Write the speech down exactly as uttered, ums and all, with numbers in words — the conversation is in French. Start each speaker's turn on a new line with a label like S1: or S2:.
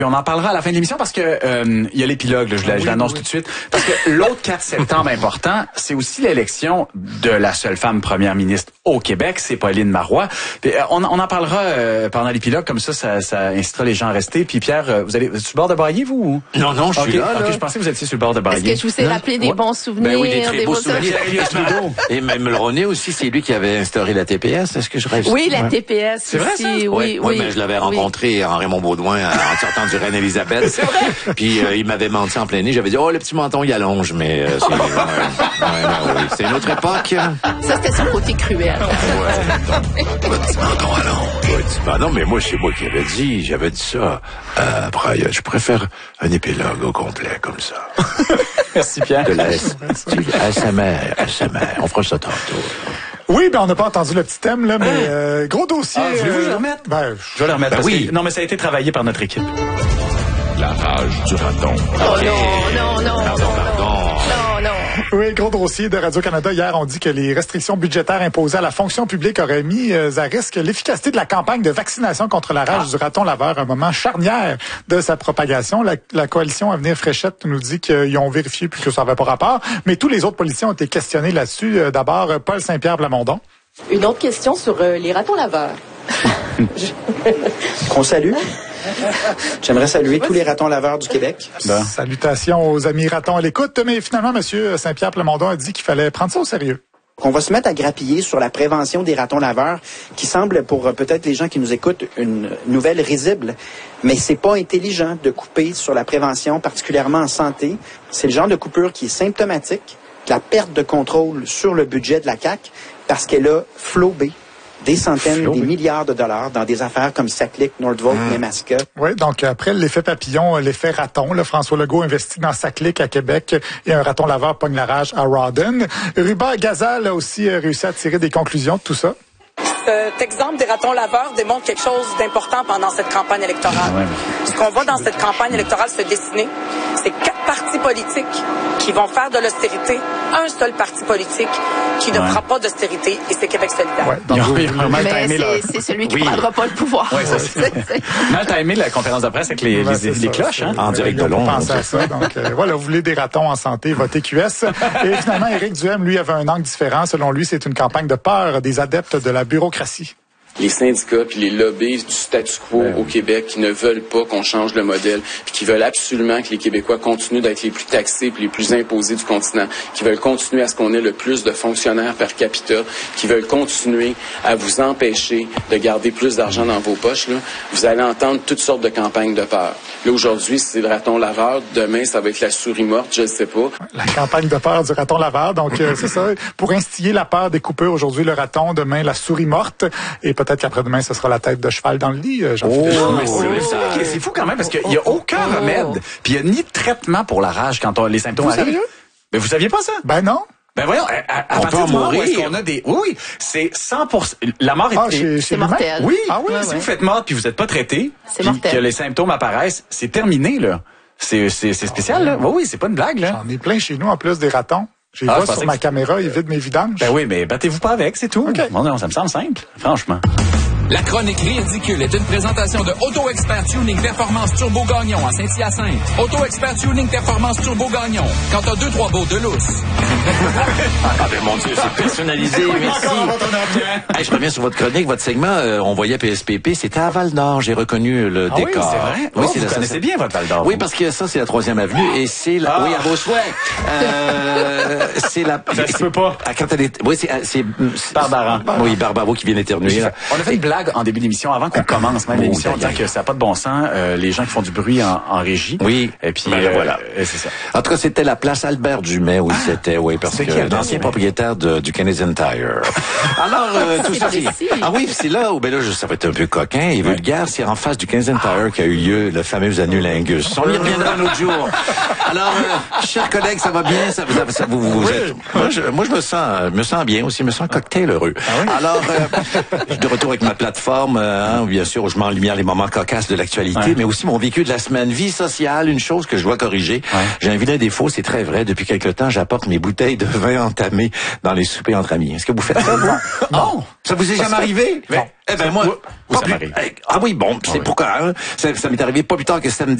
S1: On en parlera à la fin de l'émission parce que euh, il y a l'épilogue, là, je,
S2: ah,
S1: je
S2: oui,
S1: l'annonce
S2: oui.
S1: tout de suite. Parce que l'autre quatre septembre important, c'est aussi l'élection de la seule femme première ministre au Québec, c'est Pauline Marois. Puis, euh, on, on en parlera euh, pendant l'épilogue, comme ça, ça, ça incitera les gens à rester. Puis Pierre, euh, vous allez vous êtes sur le bord de brailler, vous? Ou?
S3: Non, non, je suis
S1: okay,
S3: là, là.
S1: Ok, je pensais que vous étiez sur le bord de brailler.
S4: Est-ce que je vous ai rappelé des
S1: ouais.
S4: bons souvenirs?
S3: Ben oui, des très
S4: des
S3: beaux
S4: beaux
S3: souvenirs. Et même Mulroney aussi, c'est lui qui avait instauré la T P S. Est-ce que je rêve?
S4: Oui, la
S3: ouais.
S4: T P S
S1: C'est vrai,
S4: aussi.
S1: ça?
S4: Oui,
S3: oui,
S4: oui.
S3: mais je l'avais rencontré oui. en Raymond Baudouin en sortant du Reine-Élisabeth. C'est vrai. Puis euh, il m'avait menti en plein nez. J'avais dit, oh, le petit menton, il allonge, mais euh, c'est, ouais, ouais, ouais, oui. C'est une autre époque.
S4: Ça, c'était son côté cruel.
S3: Ouais, le petit menton allonge. Ouais, ben non, mais moi, c'est moi qui avais dit. J'avais dit ça. Euh, Brian, je préfère un épilogue au complet, comme ça.
S1: Merci, Pierre.
S3: De la S M R, S M R. On fera ça tantôt.
S2: Oui, ben on n'a pas entendu le petit thème, là, mais euh, gros dossier.
S1: Ah, voulez-vous que je le remette?
S2: Ben,
S1: je vais le remettre.
S3: Ben oui.
S1: Que, non, mais ça a été travaillé par notre équipe.
S5: La rage du raton.
S4: Oh okay. non, non, non,
S3: pardon,
S4: non,
S3: pardon.
S4: non, non.
S2: Oui, gros dossier de Radio-Canada. Hier, on dit que les restrictions budgétaires imposées à la fonction publique auraient mis euh, à risque l'efficacité de la campagne de vaccination contre la rage ah. du raton laveur, un moment charnière de sa propagation. La, la coalition Avenir Fréchette nous dit qu'ils ont vérifié puis que ça n'avait pas rapport, mais tous les autres politiciens ont été questionnés là-dessus. Euh, d'abord, Paul Saint-Pierre Plamondon.
S6: Une autre question sur euh, les ratons laveurs.
S7: Qu'on salue. J'aimerais saluer tous les ratons laveurs du Québec.
S2: Ben. Salutations aux amis ratons à l'écoute, mais finalement, M. Saint-Pierre Plamondon a dit qu'il fallait prendre ça au sérieux.
S7: On va se mettre à grappiller sur la prévention des ratons laveurs, qui semble, pour euh, peut-être les gens qui nous écoutent, une nouvelle risible, mais c'est pas intelligent de couper sur la prévention, particulièrement en santé. C'est le genre de coupure qui est symptomatique de la perte de contrôle sur le budget de la C A Q, parce qu'elle a flobé des centaines, Flo, des oui. milliards de dollars dans des affaires comme Saclic, Nordvolt, mmh. Nemaska.
S2: Oui, donc après l'effet papillon, l'effet raton, là, François Legault investit dans Saclic à Québec et un raton laveur pogne la rage à Rawdon. Ruba Gazal a aussi réussi à tirer des conclusions de tout ça.
S8: Cet exemple des ratons laveurs démontre quelque chose d'important pendant cette campagne électorale. Ouais, mais... Ce qu'on voit dans cette campagne électorale se dessiner, c'est quatre partis politiques qui vont faire de l'austérité, un seul parti politique qui ne ouais. fera pas d'austérité, et c'est Québec solidaire.
S2: Ouais, donc,
S4: oui, mais c'est, la... c'est celui qui ne oui. prendra pas le pouvoir.
S1: Oui, ça, c'est... Mal timé la conférence de presse avec les, ouais, les, les cloches, hein?
S3: En direct de Londres.
S2: Pensez à ça. Donc, euh, voilà, vous voulez des ratons en santé, votez Q S. Et finalement, Éric Duhem, lui, avait un angle différent. Selon lui, c'est une campagne de peur des adeptes de la bureaucratie.
S9: Les syndicats puis les lobbies du statu quo ouais. au Québec qui ne veulent pas qu'on change le modèle, puis qui veulent absolument que les Québécois continuent d'être les plus taxés puis les plus imposés du continent, qui veulent continuer à ce qu'on ait le plus de fonctionnaires per capita, qui veulent continuer à vous empêcher de garder plus d'argent dans vos poches, là, vous allez entendre toutes sortes de campagnes de peur. Là, aujourd'hui, c'est le raton laveur. Demain, ça va être la souris morte, je ne sais pas.
S2: La campagne de peur du raton laveur. Donc, euh, c'est ça. Pour instiller la peur des coupures, aujourd'hui, le raton. Demain, la souris morte. Et peut-être qu'après-demain, ce sera la tête de cheval dans le lit, Jean-Philippe.
S1: Oh, oh, c'est, c'est fou quand même, parce qu'il n'y a aucun remède. Puis il n'y a ni de traitement pour la rage quand on, les symptômes
S2: vous
S1: arrivent.
S2: Sérieux?
S1: Mais vous saviez pas ça?
S2: Ben non.
S1: Ben voyons, à, à, à
S3: on
S1: partir
S3: peut
S1: du moment
S3: mourir.
S1: où est-ce qu'on a des... Oui, oui, c'est cent pour cent... La mort est...
S2: Ah, chez,
S4: c'est mortel.
S1: Oui,
S2: ah, oui
S1: si
S4: ouais.
S1: vous faites mort puis vous n'êtes pas traité,
S4: c'est
S1: puis
S4: mortel.
S1: que les symptômes apparaissent, c'est terminé, là. C'est, c'est, c'est spécial, là. Oui, oui, c'est pas une blague, là.
S2: J'en ai plein chez nous, en plus des ratons. J'ai
S1: ah,
S2: vois sur ma caméra, ils vident mes vidanges.
S1: Ben oui, mais battez-vous pas avec, c'est tout.
S2: Okay.
S1: Bon, non, ça me semble simple, franchement.
S5: La chronique ridicule est une présentation de Auto Expert Tuning Performance Turbo Gagnon à Saint-Hyacinthe. Auto Expert Tuning Performance Turbo Gagnon. Quand t'as deux, trois beaux de lousse.
S3: Ah ben mon Dieu, c'est personnalisé, merci. Hey, je reviens sur votre chronique, votre segment, euh, on voyait P S P P, c'était à Val-d'Or, j'ai reconnu le
S1: ah
S3: décor.
S1: Oui, c'est vrai?
S3: Oui,
S1: oh,
S3: c'est
S1: vous
S3: la,
S1: connaissez
S3: ça,
S1: bien votre Val-d'Or.
S3: Oui, parce que ça, c'est la troisième avenue et c'est la...
S1: Ah.
S3: Oui, à vos souhaits. Euh, c'est la...
S1: Ça se peut pas.
S3: Quand elle est... Oui, c'est... c'est
S1: Barbara.
S3: Oui, Barbara qui vient d'éternuer.
S1: On a fait une blague en début d'émission avant qu'on commence même l'émission, en disant que ça n'a pas de bon sens, euh, les gens qui font du bruit en, en régie.
S3: Oui.
S1: Et puis,
S3: ben,
S1: euh,
S3: voilà.
S1: Euh, c'est ça.
S3: En tout cas, c'était la place Albert Dumais où
S1: ah,
S3: c'était, oui, parce que l'ancien propriétaire de, du Canadian Tire. Alors, euh, tout ça, c'est... Ah oui, c'est là où, ben là, ça va être un peu coquin et vulgaire, c'est en face du Canadian Tire qu'a eu lieu le fameux annulingus. On y reviendra un autre jour. Alors, euh, chers collègues, ça va bien? Ça, ça, ça vous, vous êtes... Moi, je, moi, je me sens, me sens bien aussi, je me sens cocktail heureux.
S1: Ah oui?
S3: Alors, euh, je suis de retour avec ma plate plateforme, euh, hein, bien sûr, où je mets en lumière les moments cocasses de l'actualité, ouais. mais aussi mon vécu de la semaine. Vie sociale, une chose que je dois corriger. Ouais. J'ai un vilain défaut, c'est très vrai. Depuis quelque temps, j'apporte mes bouteilles de vin entamées dans les soupers entre amis. Est-ce que vous faites ça, vous?
S1: Non.
S3: Ça vous est jamais arrivé?
S1: Non.
S3: Eh ben moi,
S1: Où ça m'arrive?
S3: Ah oui, bon, c'est pourquoi, hein? Ça, ça m'est arrivé pas plus tard que samedi.